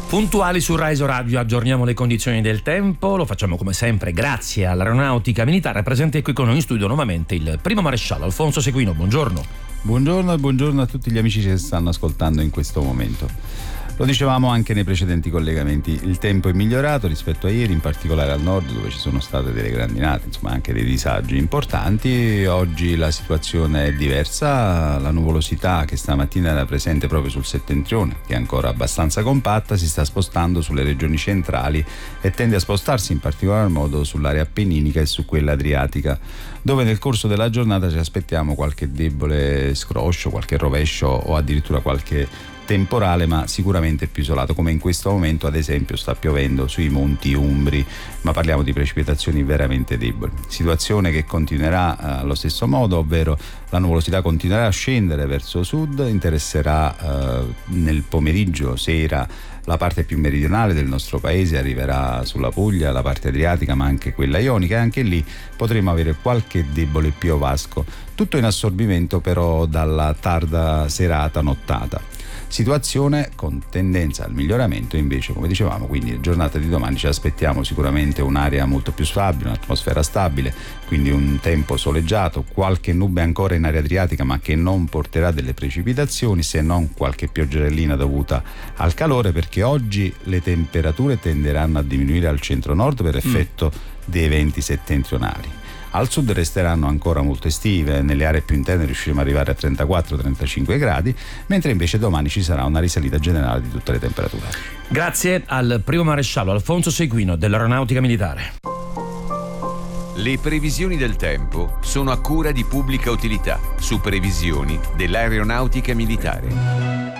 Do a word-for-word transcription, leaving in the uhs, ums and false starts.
Puntuali su Rai Radio aggiorniamo le condizioni del tempo, lo facciamo come sempre grazie all'Aeronautica Militare. Presente qui con noi in studio nuovamente il primo maresciallo Alfonso Sequino, buongiorno. Buongiorno e buongiorno a tutti gli amici che stanno ascoltando in questo momento. Lo dicevamo anche nei precedenti collegamenti, il tempo è migliorato rispetto a ieri, in particolare al nord dove ci sono state delle grandinate, insomma anche dei disagi importanti. Oggi la situazione è diversa, la nuvolosità che stamattina era presente proprio sul settentrione, che è ancora abbastanza compatta, si sta spostando sulle regioni centrali e tende a spostarsi in particolar modo sull'area appenninica e su quella adriatica, dove nel corso della giornata ci aspettiamo qualche debole scroscio, qualche rovescio o addirittura qualche temporale, ma sicuramente più isolato, come in questo momento ad esempio sta piovendo sui monti Umbri, ma parliamo di precipitazioni veramente deboli. Situazione che continuerà eh, allo stesso modo, ovvero la nuvolosità continuerà a scendere verso sud, interesserà eh, nel pomeriggio, sera, la parte più meridionale del nostro paese, arriverà sulla Puglia, la parte adriatica ma anche quella ionica, e anche lì potremo avere qualche debole piovasco, tutto in assorbimento però dalla tarda serata nottata. Situazione con tendenza al miglioramento invece, come dicevamo, quindi la giornata di domani ci aspettiamo sicuramente un'area molto più stabile, un'atmosfera stabile, quindi un tempo soleggiato, qualche nube ancora in area adriatica ma che non porterà delle precipitazioni, se non qualche pioggerellina dovuta al calore, perché oggi le temperature tenderanno a diminuire al centro-nord per effetto mm. dei venti settentrionali. Al sud resteranno ancora molto estive, nelle aree più interne riusciremo ad arrivare a trentaquattro trentacinque gradi, mentre invece domani ci sarà una risalita generale di tutte le temperature. Grazie al primo maresciallo Alfonso Sequino dell'Aeronautica Militare. Le previsioni del tempo sono a cura di Pubblica Utilità, su previsioni dell'Aeronautica Militare.